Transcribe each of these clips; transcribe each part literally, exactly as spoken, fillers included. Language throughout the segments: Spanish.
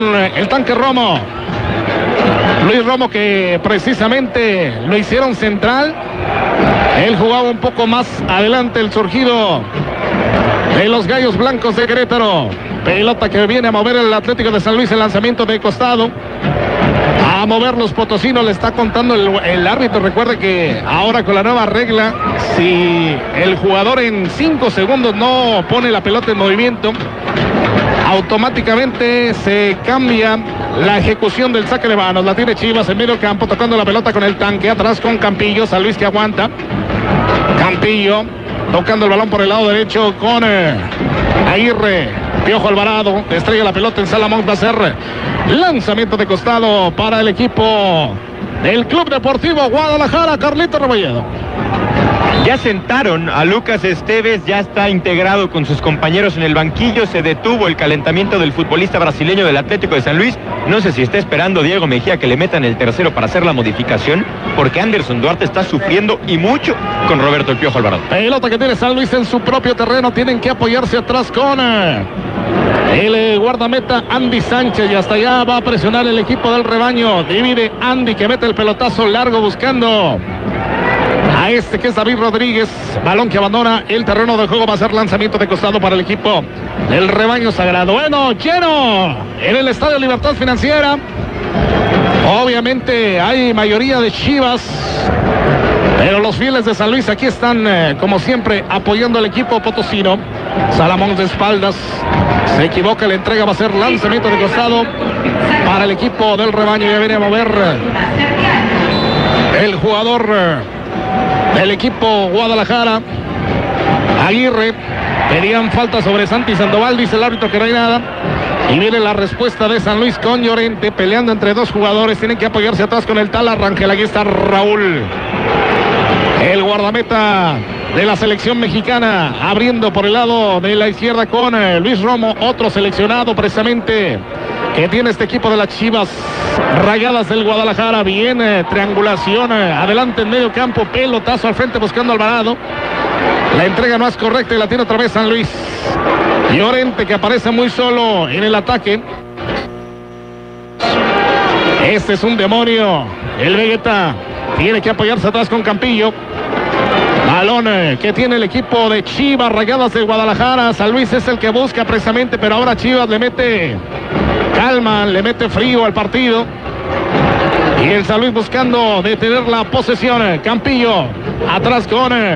el Tanque Romo. Luis Romo, que precisamente lo hicieron central. Él jugaba un poco más adelante, el surgido de los Gallos Blancos de Querétaro. Pelota que viene a mover el Atlético de San Luis, el lanzamiento de costado. A mover los potosinos, le está contando el, el árbitro. Recuerde que ahora con la nueva regla, si el jugador en cinco segundos no pone la pelota en movimiento, automáticamente se cambia la ejecución del saque de manos. La tiene Chivas en medio campo, tocando la pelota con el Tanque, atrás con Campillo. San Luis que aguanta. Campillo tocando el balón por el lado derecho con eh, Aguirre. Piojo Alvarado estrella la pelota en Salamón. Va a ser lanzamiento de costado para el equipo del Club Deportivo Guadalajara. Carlito Rebolledo. Ya sentaron a Lucas Esteves, ya está integrado con sus compañeros en el banquillo. Se detuvo el calentamiento del futbolista brasileño del Atlético de San Luis. No sé si está esperando Diego Mejía que le metan el tercero para hacer la modificación, porque Anderson Duarte está sufriendo y mucho con Roberto el Piojo Alvarado. Pelota que tiene San Luis en su propio terreno. Tienen que apoyarse atrás con eh, el eh, guardameta Andy Sánchez, y hasta allá va a presionar el equipo del rebaño. Divide Andy, que mete el pelotazo largo buscando a este que es David Rodríguez. Balón que abandona el terreno de juego. Va a ser lanzamiento de costado para el equipo del rebaño sagrado. Bueno, lleno en el Estadio Libertad Financiera. Obviamente hay mayoría de Chivas, pero los fieles de San Luis aquí están eh, como siempre apoyando al equipo potosino. Salamón de espaldas, se equivoca, la entrega, va a ser lanzamiento de costado para el equipo del rebaño. Ya viene a mover eh, el jugador eh, del equipo Guadalajara, Aguirre. Pedían falta sobre Santi Sandoval, dice el árbitro que no hay nada. Y viene la respuesta de San Luis con Llorente, peleando entre dos jugadores. Tienen que apoyarse atrás con el Tala Rangel. Aquí está Raúl, el guardameta de la selección mexicana, abriendo por el lado de la izquierda con eh, Luis Romo, otro seleccionado precisamente que tiene este equipo de las Chivas Rayadas del Guadalajara. Viene triangulación, eh, adelante en medio campo, pelotazo al frente buscando Alvarado. La entrega no es correcta y la tiene otra vez San Luis. Llorente, que aparece muy solo en el ataque. Este es un demonio. El Vegeta tiene que apoyarse atrás con Campillo. Balón eh, que tiene el equipo de Chivas Rayadas de Guadalajara. San Luis es el que busca precisamente, pero ahora Chivas le mete calma, le mete frío al partido. Y el San Luis buscando detener la posesión. Campillo atrás con eh,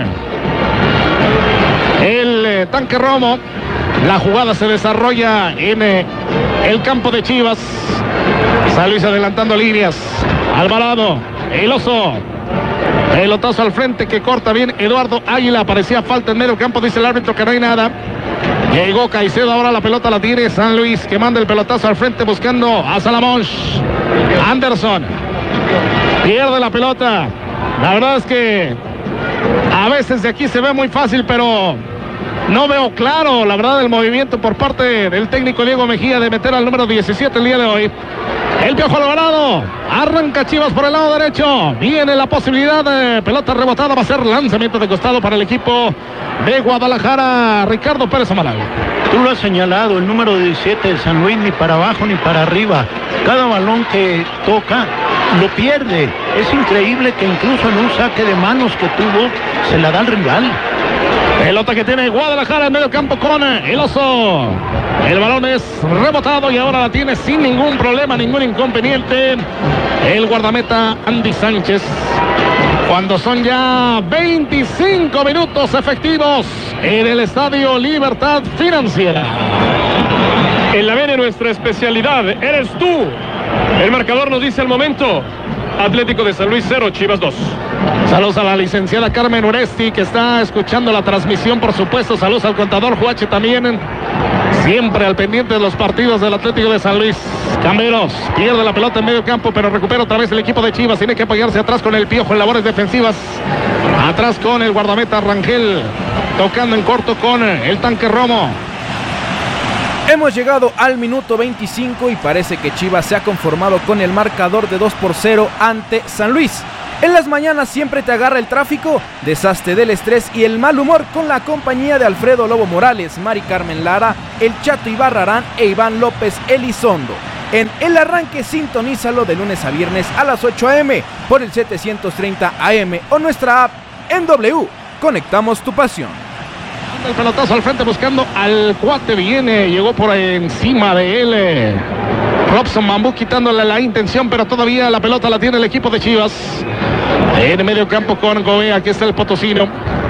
el eh, Tanque Romo. La jugada se desarrolla en eh, el campo de Chivas. San Luis adelantando líneas. Alvarado, el oso. Pelotazo al frente que corta bien Eduardo Águila. Parecía falta en medio campo, dice el árbitro que no hay nada. Llegó Caicedo, ahora la pelota la tiene San Luis, que manda el pelotazo al frente buscando a Salamón. Anderson pierde la pelota. La verdad es que a veces de aquí se ve muy fácil, pero no veo claro, la verdad, el movimiento por parte del técnico Diego Mejía de meter al número diecisiete el día de hoy. El Piojo Alvarado, arranca Chivas por el lado derecho. Viene la posibilidad de pelota rebotada, va a ser lanzamiento de costado para el equipo de Guadalajara. Ricardo Pérez Amaral. Tú lo has señalado, el número diecisiete de San Luis, ni para abajo ni para arriba. Cada balón que toca lo pierde. Es increíble que incluso en un saque de manos que tuvo, se la da al rival. Pelota que tiene Guadalajara en medio campo con el oso. El balón es rebotado y ahora la tiene sin ningún problema, ningún inconveniente el guardameta Andy Sánchez. Cuando son ya veinticinco minutos efectivos en el Estadio Libertad Financiera. En la viene nuestra especialidad, eres tú. El marcador nos dice al momento: Atlético de San Luis cero, Chivas dos. Saludos a la licenciada Carmen Uresti, que está escuchando la transmisión, por supuesto. Saludos al contador Juache también, siempre al pendiente de los partidos del Atlético de San Luis. Camberos pierde la pelota en medio campo, pero recupera otra vez el equipo de Chivas. Tiene que apoyarse atrás con el Piojo en labores defensivas. Atrás con el guardameta Rangel, tocando en corto con el Tanque Romo. Hemos llegado al minuto veinticinco y parece que Chivas se ha conformado con el marcador de dos por cero ante San Luis. En las mañanas siempre te agarra el tráfico, deshazte del estrés y el mal humor con la compañía de Alfredo Lobo Morales, Mari Carmen Lara, El Chato Ibarrarán e Iván López Elizondo. En El Arranque, sintonízalo de lunes a viernes a las ocho a eme por el setecientos treinta A M o nuestra app en W. Conectamos tu pasión. El pelotazo al frente buscando al cuate, viene, llegó por encima de él eh, Robson Bambú, quitándole la intención, pero todavía la pelota la tiene el equipo de Chivas. En el medio campo con Gobea, aquí está el potosino.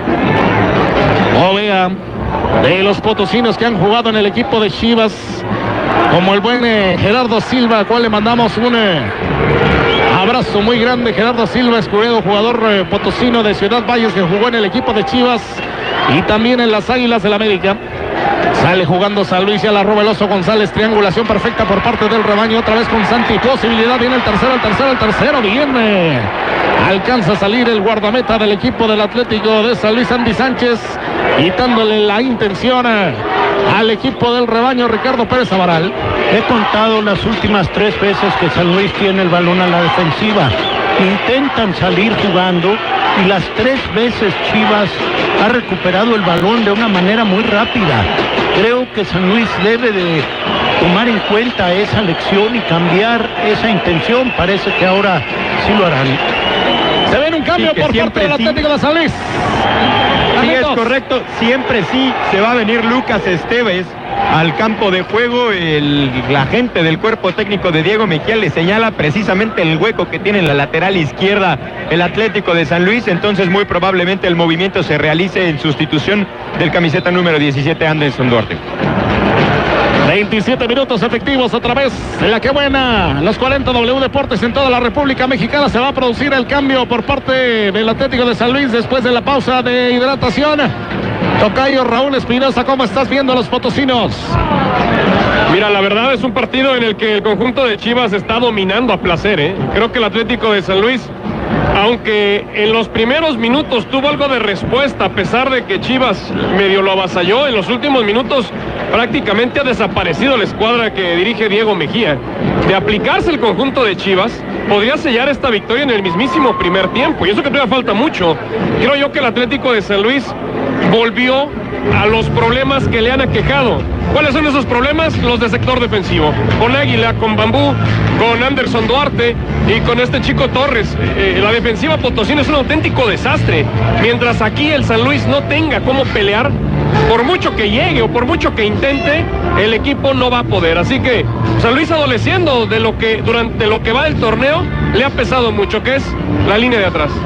Gobea, de los potosinos que han jugado en el equipo de Chivas, como el buen eh, Gerardo Silva, al cual le mandamos un eh, abrazo muy grande. Gerardo Silva Escuredo, jugador eh, potosino de Ciudad Valles, que jugó en el equipo de Chivas y también en las Águilas del América. Sale jugando San Luis, ya la roba el Oso González, triangulación perfecta por parte del rebaño, otra vez con Santi, posibilidad, viene el tercero, el tercero, el tercero, viene, alcanza a salir el guardameta del equipo del Atlético de San Luis, Andy Sánchez, quitándole la intención al equipo del rebaño, Ricardo Pérez Avaral. He contado las últimas tres veces que San Luis tiene el balón a la defensiva, intentan salir jugando y las tres veces Chivas ha recuperado el balón de una manera muy rápida. Creo que San Luis debe de tomar en cuenta esa lección y cambiar esa intención. Parece que ahora sí lo harán. Se ve un cambio sí, por parte del Atlético sí. de San Luis. Sí, es correcto. Siempre sí se va a venir Lucas Esteves al campo de juego. El, la gente del cuerpo técnico de Diego Mejía le señala precisamente el hueco que tiene en la lateral izquierda el Atlético de San Luis. Entonces muy probablemente el movimiento se realice en sustitución del camiseta número diecisiete, Anderson Duarte. veintisiete minutos efectivos a través de la que buena, los cuarenta W Deportes en toda la República Mexicana. Se va a producir el cambio por parte del Atlético de San Luis después de la pausa de hidratación. Tocayo Raúl Espinosa, ¿cómo estás viendo a los potosinos? Mira, la verdad es un partido en el que el conjunto de Chivas está dominando a placer, ¿eh? Creo que el Atlético de San Luis, aunque en los primeros minutos tuvo algo de respuesta, a pesar de que Chivas medio lo avasalló, en los últimos minutos prácticamente ha desaparecido la escuadra que dirige Diego Mejía. De aplicarse el conjunto de Chivas, podría sellar esta victoria en el mismísimo primer tiempo, y eso que todavía falta mucho. Creo yo que el Atlético de San Luis volvió a los problemas que le han aquejado. ¿Cuáles son esos problemas? Los de sector defensivo. Con Águila, con Bambú, con Anderson Duarte y con este chico Torres. Eh, la defensiva potosina es un auténtico desastre. Mientras aquí el San Luis no tenga cómo pelear, por mucho que llegue o por mucho que intente, el equipo no va a poder. Así que San Luis adoleciendo de lo que durante lo que va del torneo le ha pesado mucho, que es la línea de atrás.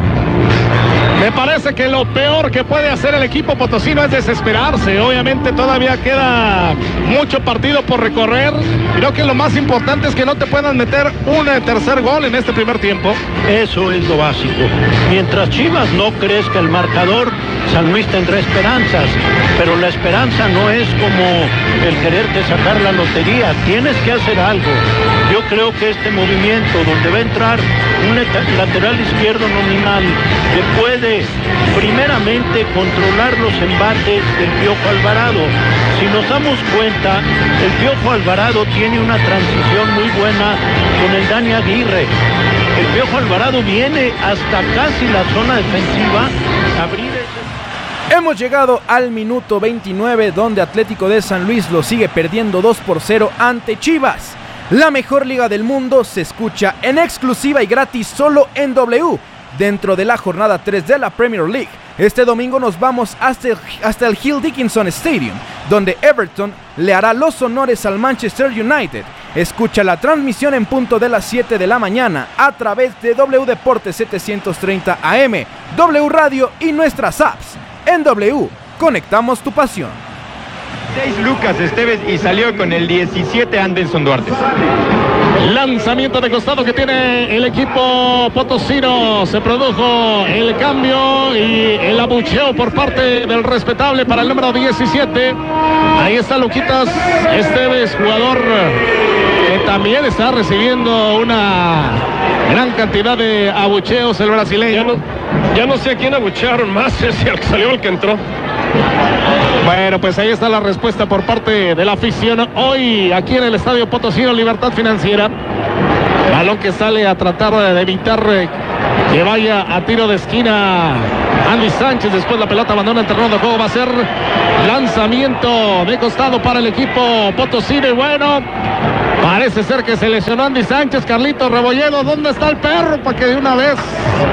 Me parece que lo peor que puede hacer el equipo potosino es desesperarse. Obviamente todavía queda mucho partido por recorrer. Creo que lo más importante es que no te puedan meter un tercer gol en este primer tiempo. Eso es lo básico. Mientras Chivas no crezca el marcador, San Luis tendrá esperanzas, pero la esperanza no es como el quererte sacar la lotería. Tienes que hacer algo. Yo creo que este movimiento donde va a entrar un lateral izquierdo nominal que puede primeramente controlar los embates del Piojo Alvarado. Si nos damos cuenta, el Piojo Alvarado tiene una transición muy buena con el Dani Aguirre. El Piojo Alvarado viene hasta casi la zona defensiva a abrir ese... Hemos llegado al minuto veintinueve, donde Atlético de San Luis lo sigue perdiendo dos por cero ante Chivas. La mejor liga del mundo se escucha en exclusiva y gratis solo en W, dentro de la jornada tres de la Premier League. Este domingo nos vamos hasta el, hasta el Hill Dickinson Stadium, donde Everton le hará los honores al Manchester United. Escucha la transmisión en punto de las siete de la mañana a través de W Deportes setecientos treinta A M, W Radio y nuestras apps. En W, conectamos tu pasión. seis Lucas Esteves y salió con el diecisiete Anderson Duarte. Lanzamiento de costado que tiene el equipo potosino. Se produjo el cambio y el abucheo por parte del respetable para el número diecisiete. Ahí está Luquitas Esteves, jugador que también está recibiendo una gran cantidad de abucheos, el brasileño. Ya no, ya no sé a quién abuchearon más, si al que salió o el que entró. Bueno, pues ahí está la respuesta por parte de la afición hoy aquí en el Estadio Potosino Libertad Financiera. Balón que sale a tratar de evitar que vaya a tiro de esquina Andy Sánchez. Después la pelota abandona el terreno de juego. Va a ser lanzamiento de costado para el equipo potosino. Y bueno, Parece ser que se lesionó Andy Sánchez. Carlito Rebolledo, ¿dónde está el perro? Para que de una vez...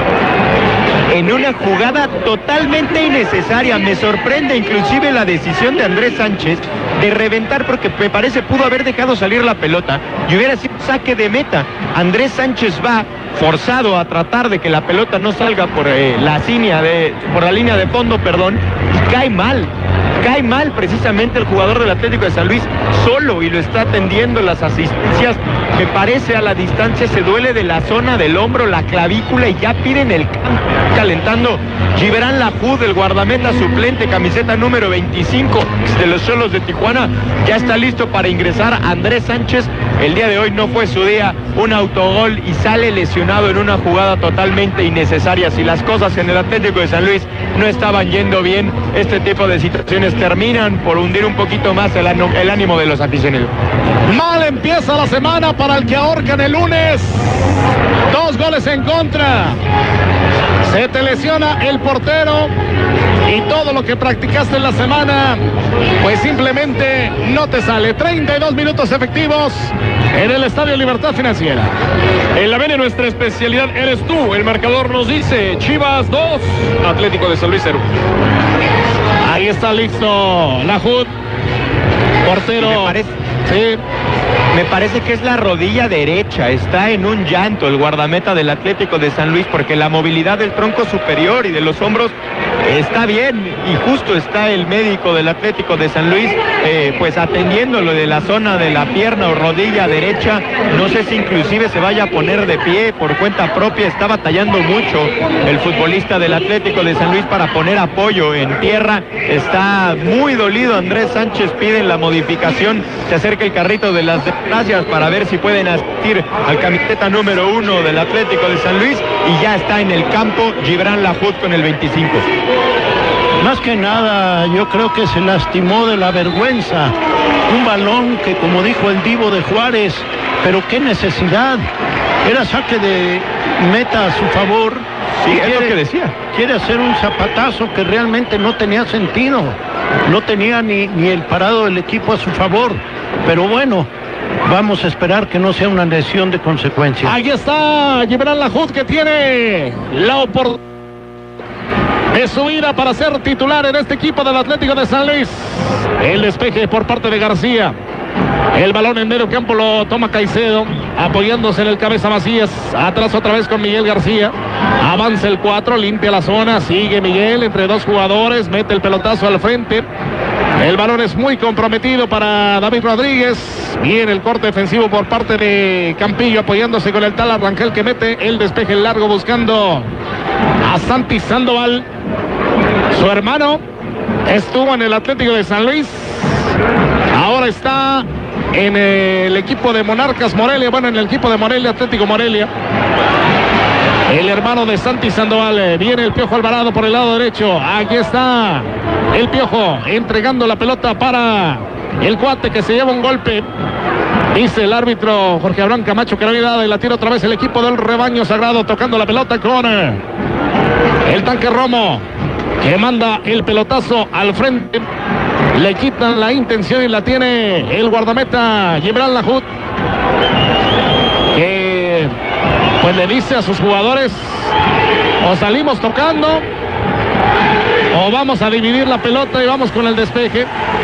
En una jugada totalmente innecesaria. Me sorprende inclusive la decisión de Andrés Sánchez de reventar, porque me parece pudo haber dejado salir la pelota y hubiera sido saque de meta. Andrés Sánchez va forzado a tratar de que la pelota no salga por eh, la línea de por la línea de fondo, perdón, y cae mal. Cae mal precisamente el jugador del Atlético de San Luis solo y lo está atendiendo las asistencias. Me parece a la distancia se duele de la zona del hombro, la clavícula, y ya piden el campo. Calentando Gibran Lahoud, el guardameta suplente, camiseta número veinticinco de los Xolos de Tijuana. Ya está listo para ingresar Andrés Sánchez. El día de hoy no fue su día, un autogol y sale lesionado en una jugada totalmente innecesaria. Si las cosas en el Atlético de San Luis no estaban yendo bien, este tipo de situaciones terminan por hundir un poquito más el, el ánimo de los aficionados. Mal empieza la semana para el que ahorcan el lunes. Dos goles en contra. Se te lesiona el portero y todo lo que practicaste en la semana, pues simplemente no te sale. treinta y dos minutos efectivos en el Estadio Libertad Financiera. En la Vene nuestra especialidad eres tú. El marcador nos dice Chivas dos, Atlético de San Luis cero. Ahí está listo Lahoud, portero. Me parece, sí. me parece que es la rodilla derecha. Está en un llanto el guardameta del Atlético de San Luis, porque la movilidad del tronco superior y de los hombros está bien, y justo está el médico del Atlético de San Luis eh, pues atendiéndolo de la zona de la pierna o rodilla derecha. No sé si inclusive se vaya a poner de pie por cuenta propia. Está batallando mucho el futbolista del Atlético de San Luis para poner apoyo en tierra. Está muy dolido Andrés Sánchez, piden la modificación. Se acerca el carrito de las desgracias para ver si pueden asistir al camiseta número uno del Atlético de San Luis, y ya está en el campo Gibran Lahoud con el veinticinco. Más que nada, yo creo que se lastimó de la vergüenza. Un balón que, como dijo el Divo de Juárez, pero qué necesidad. Era saque de meta a su favor. Sí, y es quiere, lo que decía. Quiere hacer un zapatazo que realmente no tenía sentido. No tenía ni, ni el parado del equipo a su favor. Pero bueno, vamos a esperar que no sea una lesión de consecuencia. Ahí está Gibran Lahoud, que tiene la oportunidad de su vida para ser titular en este equipo del Atlético de San Luis. El despeje por parte de García. El balón en medio campo lo toma Caicedo, apoyándose en el cabeza Macías. Atrás otra vez con Miguel García. Avanza el cuatro, limpia la zona. Sigue Miguel entre dos jugadores. Mete el pelotazo al frente. El balón es muy comprometido para David Rodríguez. Viene el corte defensivo por parte de Campillo, apoyándose con el tal Arrangel, que mete el despeje largo buscando a Santi Sandoval. Su hermano estuvo en el Atlético de San Luis. Ahora está en el equipo de Monarcas Morelia. Bueno, en el equipo de Morelia, Atlético Morelia. El hermano de Santi Sandoval. Viene el Piojo Alvarado por el lado derecho. Aquí está el Piojo entregando la pelota para el cuate, que se lleva un golpe. Dice el árbitro Jorge Abraham Camacho que no hay nada, y la tira otra vez el equipo del Rebaño Sagrado, tocando la pelota con el Tanque Romo, que manda el pelotazo al frente. Le quitan la intención y la tiene el guardameta Gibran Lahoud, que pues le dice a sus jugadores: o salimos tocando o vamos a dividir la pelota y vamos con el despeje.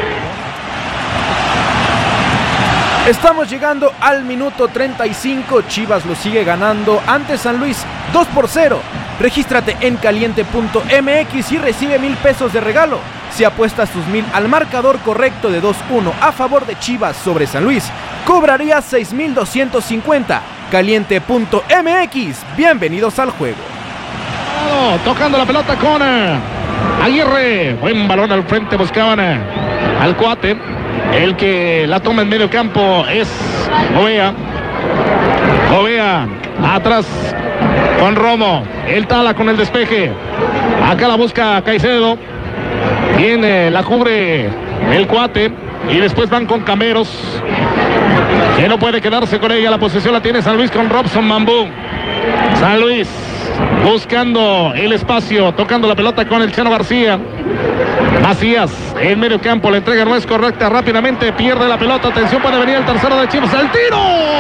Estamos llegando al minuto treinta y cinco. Chivas lo sigue ganando ante San Luis dos por cero. Regístrate en caliente punto m x y recibe mil pesos de regalo si apuestas tus mil al marcador correcto de dos uno a favor de Chivas sobre San Luis. Cobrarías seis mil doscientos cincuenta. caliente punto m x. Bienvenidos al juego. Tocando la pelota con Aguirre. Buen balón al frente, buscaban al cuate. El que la toma en medio campo es Ovea. Ovea atrás con Romo. El Tala con el despeje. Acá la busca Caicedo. Viene, la cubre el cuate. Y después van con Cameros, que no puede quedarse con ella. La posesión la tiene San Luis con Robson Mambú. San Luis buscando el espacio, tocando la pelota con el Chano García. Macías en medio campo, la entrega no es correcta, rápidamente pierde la pelota, atención, puede venir el tercero de Chivas, el tiro,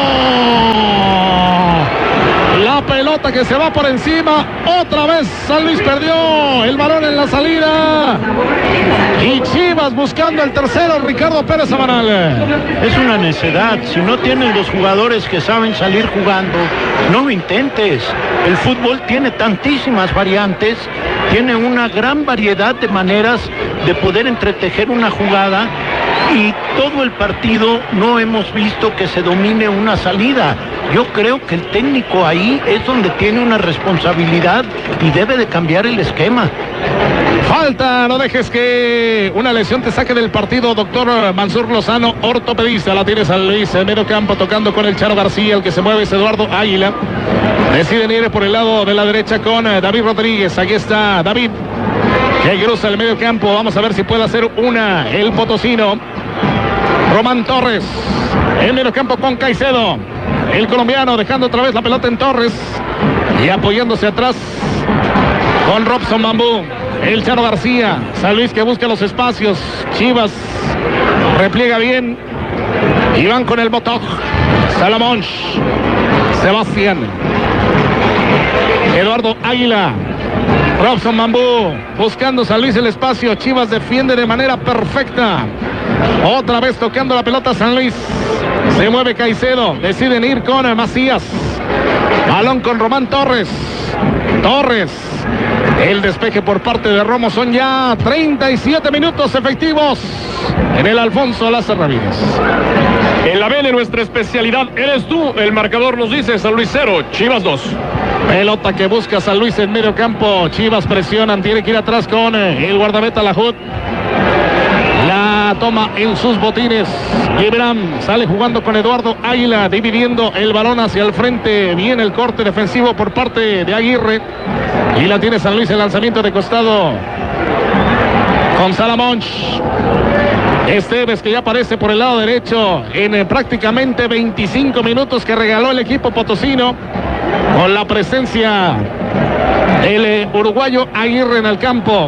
la pelota que se va por encima, otra vez San Luis perdió el balón en la salida y Chivas buscando el tercero, Ricardo Pérez Amanal. Es una necedad, si no tienen los jugadores que saben salir jugando, no lo intentes. El fútbol tiene tantísimas variantes, tiene una gran variedad de maneras de poder entretejer una jugada y todo el partido no hemos visto que se domine una salida. Yo creo que el técnico ahí es donde tiene una responsabilidad y debe de cambiar el esquema. Falta, no dejes que una lesión te saque del partido, doctor Mansur Lozano, ortopedista. La tiene San Luis en medio campo, tocando con el Charo García. El que se mueve es Eduardo Águila. Deciden ir por el lado de la derecha con David Rodríguez. Aquí está David, que cruza el medio campo. Vamos a ver si puede hacer una el potosino. Román Torres en medio campo con Caicedo. El colombiano dejando otra vez la pelota en Torres y apoyándose atrás con Robson Bambú. El Charo García. San Luis que busca los espacios. Chivas repliega bien y van con el Botoj. Salomón, Sebastián, Eduardo Águila, Robson Bambú buscando San Luis el espacio. Chivas defiende de manera perfecta. Otra vez tocando la pelota San Luis. Se mueve Caicedo. Deciden ir con Macías. Balón con Román Torres. Torres. El despeje por parte de Romo. Son ya treinta y siete minutos efectivos en el Alfonso Lázaro Ramírez. En la B N, nuestra especialidad eres tú. El marcador nos dice San Luis cero, Chivas dos. Pelota que busca San Luis en medio campo. Chivas presionan. Tiene que ir atrás con el guardameta Lajut. La toma en sus botines. Gibran sale jugando con Eduardo Águila, dividiendo el balón hacia el frente. Viene el corte defensivo por parte de Aguirre. Y la tiene San Luis, el lanzamiento de costado con Salomón. Esteves, que ya aparece por el lado derecho en eh, prácticamente veinticinco minutos que regaló el equipo potosino, con la presencia del eh, uruguayo Aguirre en el campo.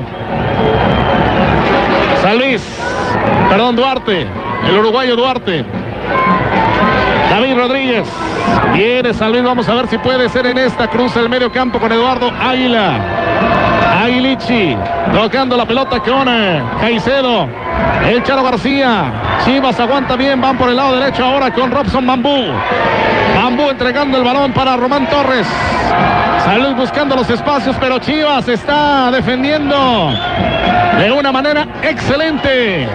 San Luis, perdón, Duarte, el uruguayo Duarte. David Rodríguez. Viene San Luis, vamos a ver si puede ser en esta. Cruza el medio campo con Eduardo Águila. Aguilichi tocando la pelota con eh, Caicedo. El Charo García. Chivas aguanta bien, van por el lado derecho ahora con Robson Bambú. Bambú entregando el balón para Román Torres. San Luis buscando los espacios, pero Chivas está defendiendo de una manera excelente.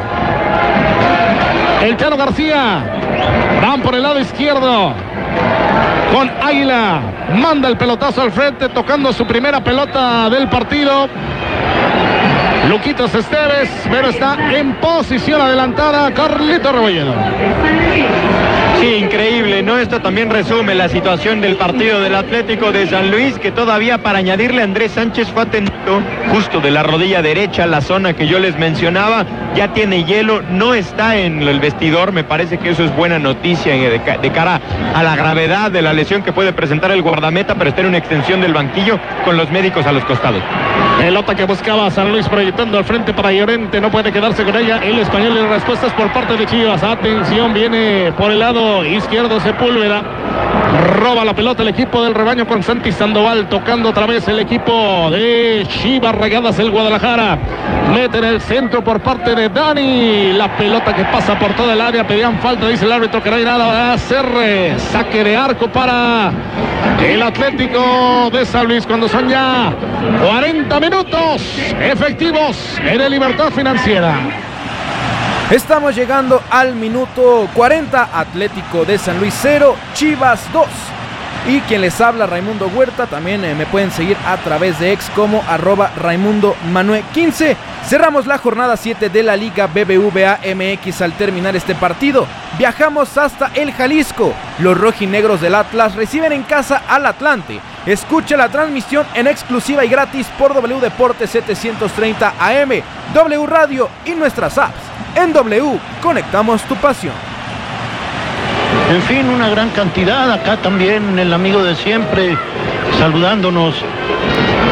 El Charo García. Van por el lado izquierdo con Águila. Manda el pelotazo al frente, tocando su primera pelota del partido. Luquitos Esteves, pero está en posición adelantada Carlito Rebolledo. Sí, increíble, ¿no? Esto también resume la situación del partido del Atlético de San Luis, que todavía, para añadirle, Andrés Sánchez fue atendido justo de la rodilla derecha, la zona que yo les mencionaba, ya tiene hielo, no está en el vestidor. Me parece que eso es buena noticia de cara a la gravedad de la lesión que puede presentar el guardameta, pero está en una extensión del banquillo con los médicos a los costados. Pelota que buscaba San Luis proyectando al frente para Llorente, no puede quedarse con ella el español, y respuestas por parte de Chivas. Atención, viene por el lado izquierdo Sepúlveda, roba la pelota el equipo del rebaño con Santi Sandoval, tocando otra vez el equipo de Chivas Rayadas el Guadalajara. Mete en el centro por parte de Dani, la pelota que pasa por toda el área. Pedían falta, dice el árbitro, que no hay nada. Va a hacer saque de arco para el Atlético de San Luis, cuando son ya cuarenta minutos efectivos en el Libertad Financiera. Estamos llegando al minuto cuarenta. Atlético de San Luis cero, Chivas dos. Y quien les habla, Raimundo Huerta. También eh, me pueden seguir a través de ex como arroba Raimundo Manuel quince. Cerramos la jornada siete de la Liga B B V A M X al terminar este partido. Viajamos hasta el Jalisco. Los rojinegros del Atlas reciben en casa al Atlante. Escucha la transmisión en exclusiva y gratis por W Deportes setecientos treinta A M, W Radio y nuestras apps. En W, conectamos tu pasión. En fin, una gran cantidad. Acá también el amigo de siempre saludándonos.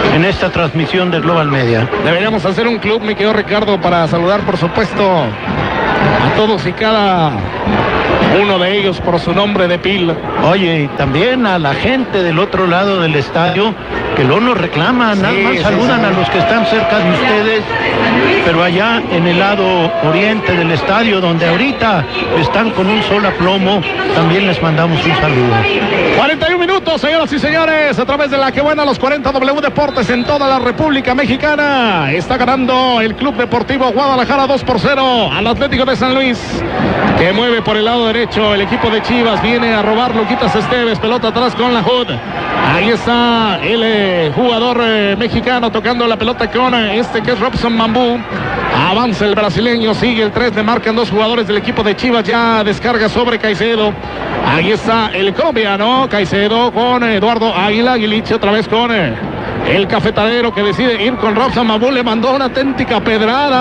en esta transmisión de Global Media. Deberíamos hacer un club, mi querido Ricardo, para saludar, por supuesto, a todos y cada uno de ellos por su nombre de pila. Oye, y también a la gente del otro lado del estadio, que luego nos reclaman, Sí, nada más sí, saludan sí. a los que están cerca de ustedes, pero allá en el lado oriente del estadio, donde ahorita están con un sol a plomo, también les mandamos un saludo. cuarenta y un minutos, señoras y señores, a través de la que buena los cuarenta W Deportes en toda la República Mexicana. Está ganando el Club Deportivo Guadalajara dos por cero al Atlético de San Luis, que mueve por el lado derecho el equipo de Chivas. Viene a robar Luquitas Esteves, pelota atrás con la Hood. Ahí está el eh, jugador eh, mexicano tocando la pelota con eh, este que es Robson Mambú. Avanza el brasileño, sigue el tres, le marcan dos jugadores del equipo de Chivas, ya descarga sobre Caicedo. Ahí está el colombiano, Caicedo con Eduardo Águila, Aguiliche otra vez con eh, el cafetalero que decide ir con Robson Mambú, le mandó una auténtica pedrada.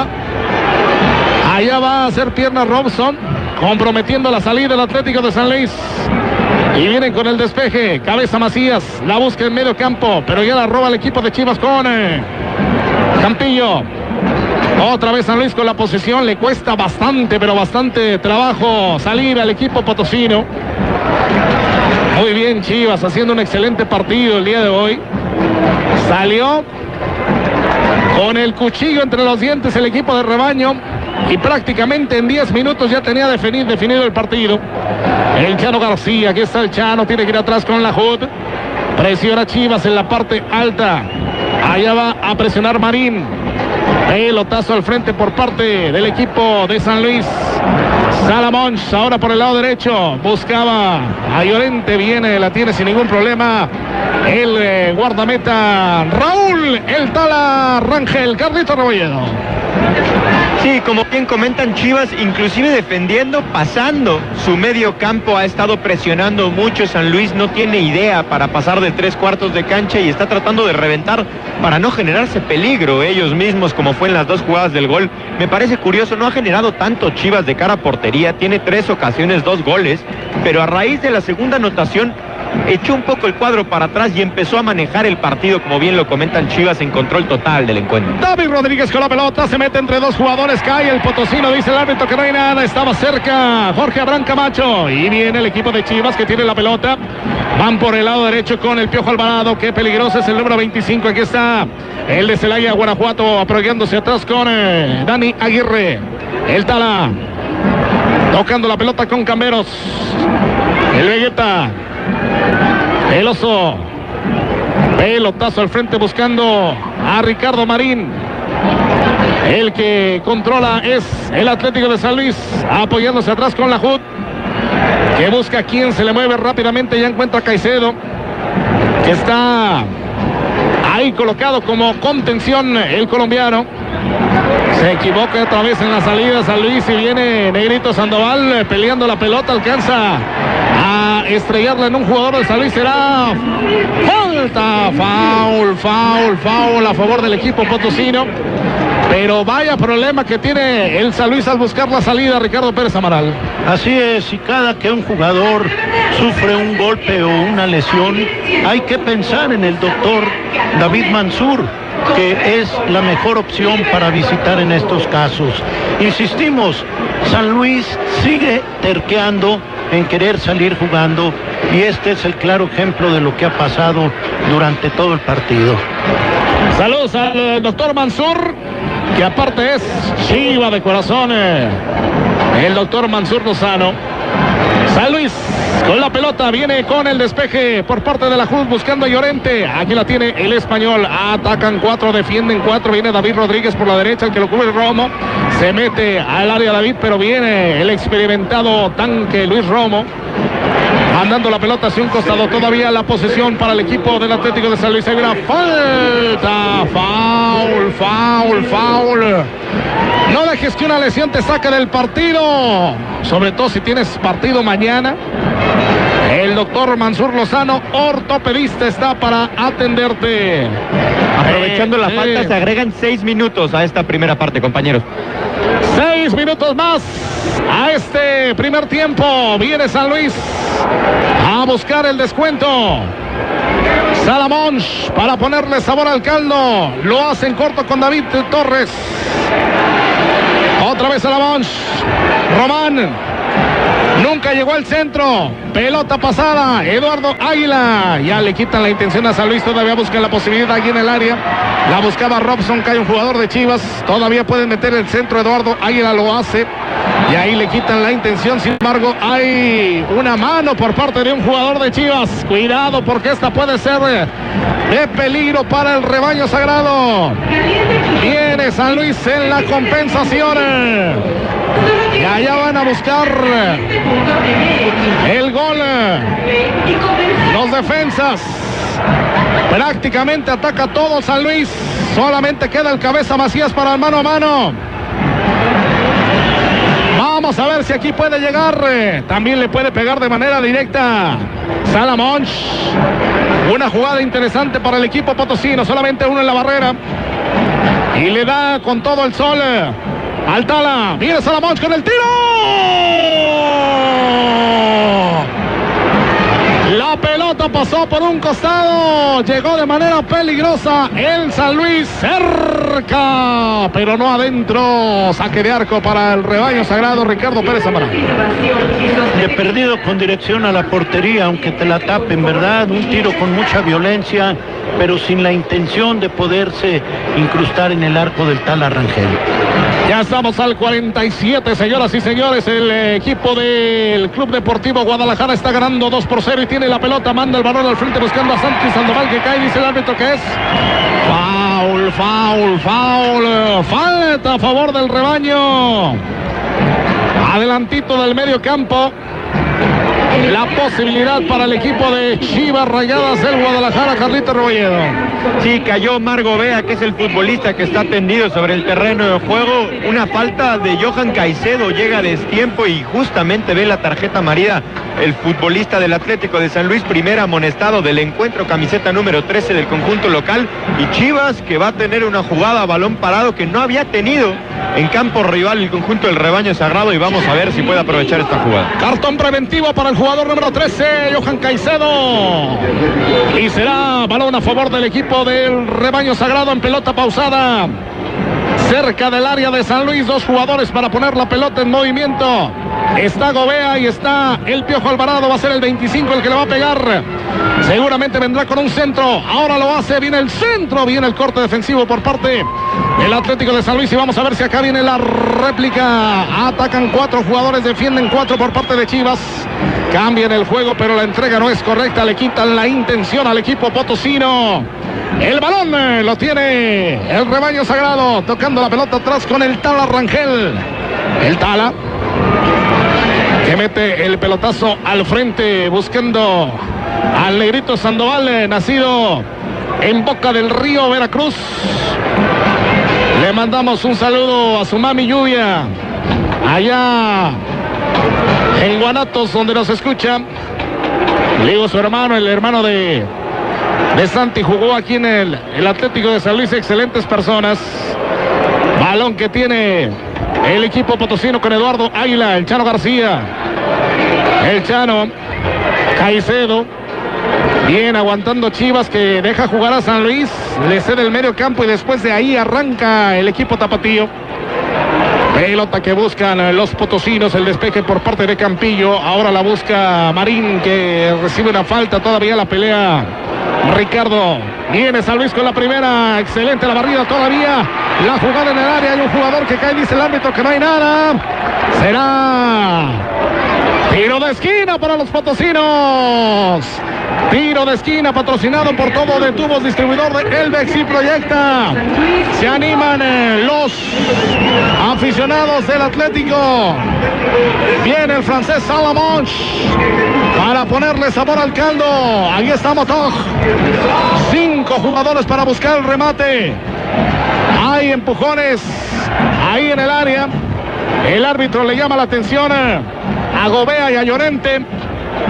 Allá va a hacer pierna Robson, comprometiendo la salida del Atlético de San Luis. Y vienen con el despeje, cabeza Macías, la busca en medio campo, pero ya la roba el equipo de Chivas con eh, Campillo. Otra vez San Luis con la posesión, le cuesta bastante, pero bastante trabajo salir al equipo potosino. Muy bien Chivas, haciendo un excelente partido el día de hoy. Salió con el cuchillo entre los dientes el equipo de Rebaño y prácticamente en diez minutos ya tenía definido, definido el partido. El Chano García, aquí está el Chano, tiene que ir atrás con la Hood. Presiona Chivas en la parte alta. Allá va a presionar Marín. Pelotazo al frente por parte del equipo de San Luis. Salamons ahora por el lado derecho. Buscaba a Llorente. Viene, la tiene sin ningún problema. El eh, guardameta Raúl, el Tala Rangel, Carlito Rebolledo. Sí, como bien comentan, Chivas, inclusive defendiendo, pasando su medio campo, ha estado presionando mucho. San Luis no tiene idea para pasar de tres cuartos de cancha y está tratando de reventar para no generarse peligro ellos mismos, como fue en las dos jugadas del gol. Me parece curioso, no ha generado tanto Chivas de cara a portería, tiene tres ocasiones, dos goles, pero a raíz de la segunda anotación echó un poco el cuadro para atrás y empezó a manejar el partido, como bien lo comentan, Chivas en control total del encuentro. David Rodríguez con la pelota, se mete entre dos jugadores, cae el potosino, dice el árbitro que no hay nada, estaba cerca Jorge Abraham Camacho, y viene el equipo de Chivas que tiene la pelota, van por el lado derecho con el Piojo Alvarado, qué peligroso es el número veinticinco, aquí está el de Celaya, Guanajuato, apoyándose atrás con eh, Dani Aguirre, el Tala, tocando la pelota con Camberos, el Vegeta, el Oso, pelotazo al frente buscando a Ricardo Marín. El que controla es el Atlético de San Luis, apoyándose atrás con la Hood, que busca a quien se le mueve rápidamente, ya encuentra a Caicedo, que está ahí colocado como contención el colombiano. Se equivoca otra vez en la salida San Luis y viene Negrito Sandoval eh, peleando la pelota, alcanza a estrellarla en un jugador de San Luis, será falta, foul, foul, foul a favor del equipo potosino, pero vaya problema que tiene el San Luis al buscar la salida, Ricardo Pérez Amaral. Así es, y cada que un jugador sufre un golpe o una lesión, hay que pensar en el doctor David Mansur, que es la mejor opción para visitar en estos casos. Insistimos, San Luis sigue terqueando en querer salir jugando y este es el claro ejemplo de lo que ha pasado durante todo el partido. Saludos al eh, doctor Mansur, que aparte es chiva de corazón, eh, el doctor Mansur Lozano. San Luis con la pelota, viene con el despeje por parte de la Cruz buscando a Llorente. Aquí la tiene el español. Atacan cuatro, defienden cuatro. Viene David Rodríguez por la derecha, el que lo cubre Romo. Se mete al área David, pero viene el experimentado tanque Luis Romo, mandando la pelota hacia un costado. Todavía la posesión para el equipo del Atlético de San Luis. Hay una falta, foul, foul, foul. No dejes que una lesión te saque del partido, sobre todo si tienes partido mañana. El doctor Mansur Lozano, ortopedista, está para atenderte. Aprovechando eh, la eh. falta, se agregan seis minutos a esta primera parte, compañeros. Seis minutos más a este primer tiempo. Viene San Luis a buscar el descuento. Salamón para ponerle sabor al caldo. Lo hace en corto con David Torres. Otra vez Salamón. Román. Nunca llegó al centro. Pelota pasada. Eduardo Águila. Ya le quitan la intención a San Luis. Todavía buscan la posibilidad aquí en el área. La buscaba Robson. Cae un jugador de Chivas. Todavía pueden meter el centro. Eduardo Águila lo hace. Y ahí le quitan la intención. Sin embargo, hay una mano por parte de un jugador de Chivas. Cuidado porque esta puede ser de peligro para el rebaño sagrado. Viene San Luis en la compensación. Y allá van a buscar el gol. Los defensas. Prácticamente ataca todo San Luis. Solamente queda el cabeza Macías para el mano a mano. Vamos a ver si aquí puede llegar. También le puede pegar de manera directa Salamón. Una jugada interesante para el equipo potosino. Solamente uno en la barrera. Y le da con todo el sol al Tala. Viene Salamón con el tiro. La pelota pasó por un costado. Llegó de manera peligrosa el San Luis. Cerca, pero no adentro. Saque de arco para el rebaño sagrado. Ricardo Pérez Zambrano. De perdido con dirección a la portería, aunque te la tapen, ¿verdad? Un tiro con mucha violencia, pero sin la intención de poderse incrustar en el arco del Tala Rangel. Ya estamos al cuarenta y siete, señoras y señores. El equipo del Club Deportivo Guadalajara está ganando dos por cero y tiene la pelota. Manda el balón al frente buscando a Santos Sandoval, que cae. Dice el árbitro que es foul, foul, foul. Falta a favor del rebaño. Adelantito del medio campo. La posibilidad para el equipo de Chivas Rayadas del Guadalajara, Carlito Rebolledo. Sí, cayó Margo Vea, que es el futbolista que está tendido sobre el terreno de juego. Una falta de Johan Caicedo, llega a destiempo y justamente ve la tarjeta amarilla el futbolista del Atlético de San Luis, primer amonestado del encuentro, camiseta número trece del conjunto local. Y Chivas, que va a tener una jugada a balón parado que no había tenido en campo rival el conjunto del rebaño sagrado, y vamos a ver si puede aprovechar esta jugada. Cartón preventivo para el jugador número trece, Johan Caicedo. Y será balón a favor del equipo del rebaño sagrado en pelota pausada. Cerca del área de San Luis, dos jugadores para poner la pelota en movimiento. Está Gobea y está el Piojo Alvarado. Va a ser el veinticinco el que le va a pegar. Seguramente vendrá con un centro. Ahora lo hace. Viene el centro. Viene el corte defensivo por parte del Atlético de San Luis. Y vamos a ver si acá viene la réplica. Atacan cuatro jugadores. Defienden cuatro por parte de Chivas. Cambian el juego, pero la entrega no es correcta. Le quitan la intención al equipo potosino. El balón eh, lo tiene el rebaño sagrado. Tocando la pelota atrás con el Tala Rangel. El Tala, que mete el pelotazo al frente buscando al negrito Sandoval, eh, nacido en Boca del Río, Veracruz. Le mandamos un saludo a su mami Lluvia, allá en Guanatos, donde nos escucha. Le digo su hermano, el hermano de, de Santi, jugó aquí en el, el Atlético de San Luis. Excelentes personas. Balón que tiene el equipo potosino con Eduardo Águila, el Chano García. El Chano, Caicedo. Bien aguantando Chivas, que deja jugar a San Luis. Le cede el medio campo y después de ahí arranca el equipo tapatío. Pelota que buscan los potosinos, el despeje por parte de Campillo. Ahora la busca Marín, que recibe una falta. Todavía la pelea Ricardo. Viene San Luis con la primera. Excelente la barrida todavía. La jugada en el área. Hay un jugador que cae. Dice el árbitro que no hay nada. Será tiro de esquina para los potosinos. Tiro de esquina patrocinado por todo de Tubos, distribuidor de Elvex y Proyecta. Se animan eh, los aficionados del Atlético. Viene el francés Salamón para ponerle sabor al caldo. Ahí está Motog. Cinco jugadores para buscar el remate. Hay empujones ahí en el área. El árbitro le llama la atención a Gobea y a Llorente.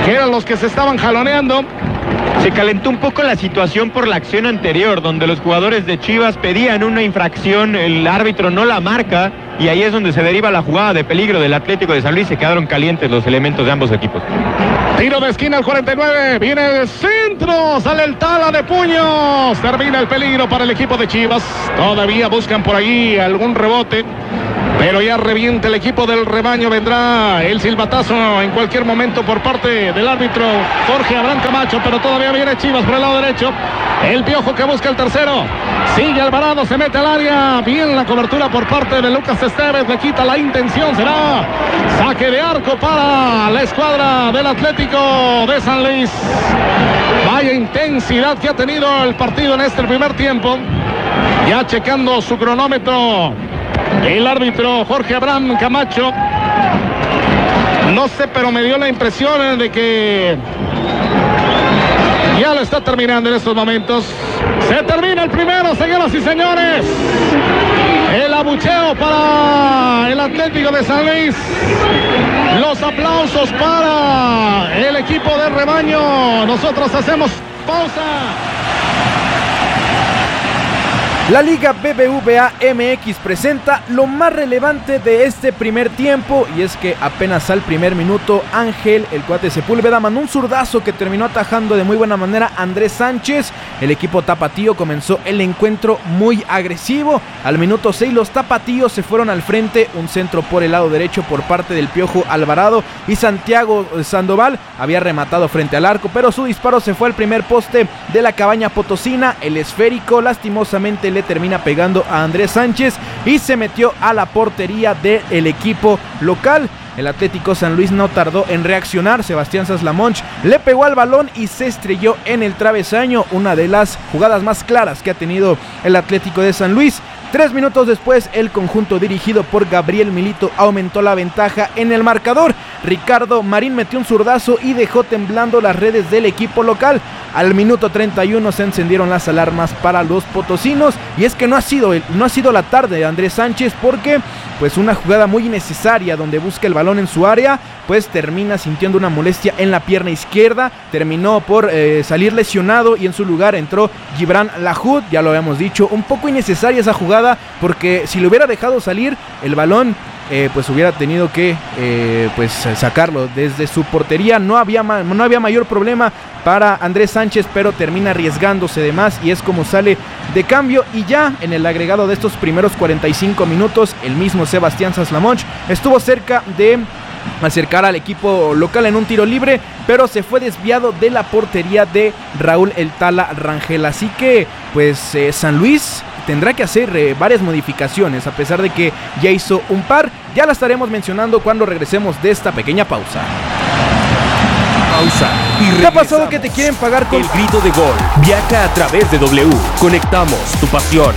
que eran los que se estaban jaloneando. Se calentó un poco la situación por la acción anterior, donde los jugadores de Chivas pedían una infracción, el árbitro no la marca, y ahí es donde se deriva la jugada de peligro del Atlético de San Luis. Se quedaron calientes los elementos de ambos equipos. Tiro de esquina al cuarenta y nueve, viene el centro, sale el Tala de puños, termina el peligro para el equipo de Chivas. Todavía buscan por ahí algún rebote, pero ya revienta el equipo del rebaño. Vendrá el silbatazo en cualquier momento por parte del árbitro Jorge Abraham Camacho, pero todavía viene Chivas por el lado derecho. El Piojo que busca el tercero. Sigue Alvarado, se mete al área. Bien la cobertura por parte de Lucas Esteves. Le quita la intención. Será saque de arco para la escuadra del Atlético de San Luis. Vaya intensidad que ha tenido el partido en este primer tiempo. Ya checando su cronómetro el árbitro Jorge Abraham Camacho. No sé, pero me dio la impresión de que ya lo está terminando en estos momentos. Se termina el primero, señoras y señores. El abucheo para el Atlético de San Luis. Los aplausos para el equipo de rebaño. Nosotros hacemos pausa. La Liga B B V A M X presenta lo más relevante de este primer tiempo, y es que apenas al primer minuto Ángel, el cuate Sepúlveda, mandó un zurdazo que terminó atajando de muy buena manera Andrés Sánchez. El equipo tapatío comenzó el encuentro muy agresivo. Al minuto seis los tapatíos se fueron al frente, un centro por el lado derecho por parte del Piojo Alvarado, y Santiago Sandoval había rematado frente al arco, pero su disparo se fue al primer poste de la Cabaña Potosina. El esférico lastimosamente le termina pegando a Andrés Sánchez y se metió a la portería del equipo local. El Atlético San Luis no tardó en reaccionar. Sebastián Saslamonch le pegó al balón y se estrelló en el travesaño, una de las jugadas más claras que ha tenido el Atlético de San Luis. Tres minutos después, el conjunto dirigido por Gabriel Milito aumentó la ventaja en el marcador. Ricardo Marín metió un zurdazo y dejó temblando las redes del equipo local. Al minuto treinta y uno se encendieron las alarmas para los potosinos, y es que no ha sido, no ha sido la tarde de Andrés Sánchez, porque pues una jugada muy innecesaria donde busca el balón en su área, pues termina sintiendo una molestia en la pierna izquierda, terminó por eh, salir lesionado y en su lugar entró Gibran Lahoud. Ya lo habíamos dicho, un poco innecesaria esa jugada, porque si lo hubiera dejado salir el balón, Eh, pues hubiera tenido que eh, pues sacarlo desde su portería. No había, ma- no había mayor problema para Andrés Sánchez, pero termina arriesgándose de más y es como sale de cambio. Y ya en el agregado de estos primeros cuarenta y cinco minutos, el mismo Sebastián Saslamonch estuvo cerca de acercar al equipo local en un tiro libre, pero se fue desviado de la portería de Raúl El Tala Rangel. Así que pues eh, San Luis tendrá que hacer eh, varias modificaciones, a pesar de que ya hizo un par. Ya la estaremos mencionando cuando regresemos de esta pequeña pausa. Pausa y ¿Qué ha pasado que te quieren pagar con El grito de gol viaja a través de W. Conectamos tu pasión.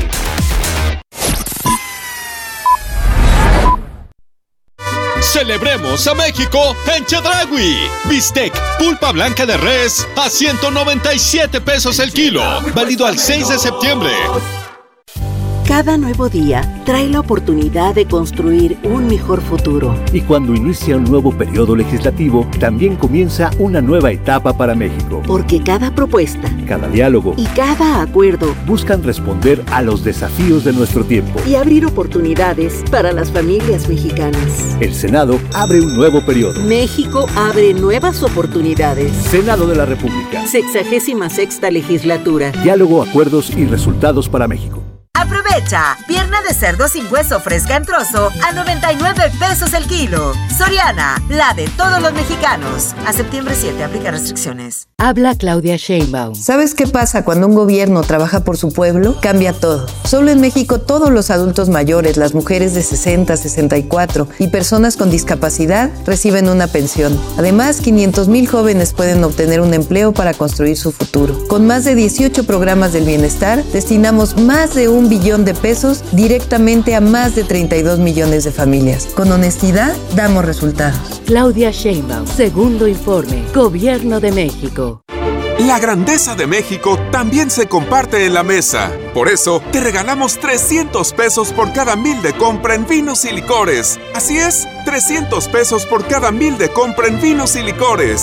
Celebremos a México en Chedraui. Bistec, pulpa blanca de res a ciento noventa y siete pesos el kilo. Válido al seis de septiembre. Cada nuevo día trae la oportunidad de construir un mejor futuro. Y cuando inicia un nuevo periodo legislativo, también comienza una nueva etapa para México. Porque cada propuesta, cada diálogo y cada acuerdo buscan responder a los desafíos de nuestro tiempo y abrir oportunidades para las familias mexicanas. El Senado abre un nuevo periodo. México abre nuevas oportunidades. Senado de la República. Sexagésima sexta legislatura. Diálogo, acuerdos y resultados para México. Aprovecha, pierna de cerdo sin hueso fresca en trozo a noventa y nueve pesos el kilo. Soriana, la de todos los mexicanos. A septiembre siete, aplica restricciones. Habla Claudia Sheinbaum. ¿Sabes qué pasa cuando un gobierno trabaja por su pueblo? Cambia todo. Solo en México todos los adultos mayores, las mujeres de sesenta, sesenta y cuatro y personas con discapacidad reciben una pensión. Además, quinientos mil jóvenes pueden obtener un empleo para construir su futuro. Con más de dieciocho programas del bienestar, destinamos más de un billón de pesos directamente a más de treinta y dos millones de familias. Con honestidad, damos resultados. Claudia Sheinbaum, segundo informe, Gobierno de México. La grandeza de México también se comparte en la mesa. Por eso, te regalamos trescientos pesos por cada mil de compra en vinos y licores. Así es, trescientos pesos por cada mil de compra en vinos y licores.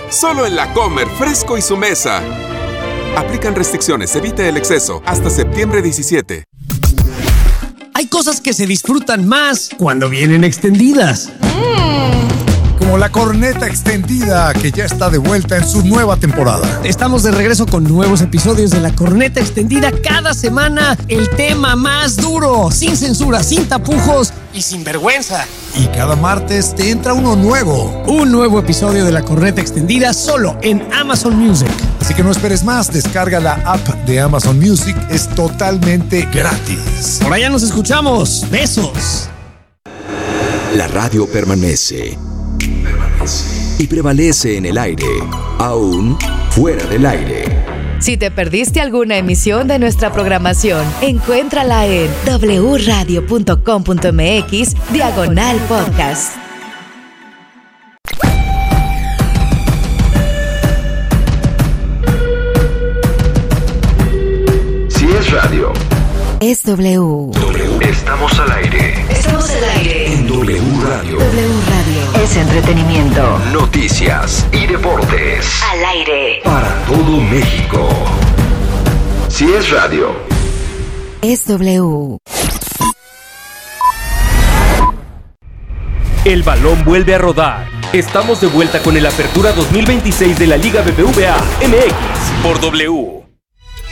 Solo en La Comer, fresco y su mesa. Aplican restricciones, evite el exceso. Hasta septiembre diecisiete. Hay cosas que se disfrutan más cuando vienen extendidas. Como la corneta extendida, que ya está de vuelta en su nueva temporada. Estamos de regreso con nuevos episodios de la corneta extendida cada semana. El tema más duro, sin censura, sin tapujos y sin vergüenza. Y cada martes te entra uno nuevo. Un nuevo episodio de la corneta extendida solo en Amazon Music. Así que no esperes más, descarga la app de Amazon Music, es totalmente gratis. Por allá nos escuchamos. Besos. La radio permanece. Y prevalece en el aire, aún fuera del aire. Si te perdiste alguna emisión de nuestra programación, encuéntrala en doble u radio punto com punto m x diagonal podcast. Si es radio, es W. W. Estamos al aire. Estamos al aire. En W Radio. W Radio. Es entretenimiento. Noticias y deportes. Al aire. Para todo México. Si es radio, es W. El balón vuelve a rodar. Estamos de vuelta con el Apertura dos mil veintiséis de la Liga B B V A M X por W.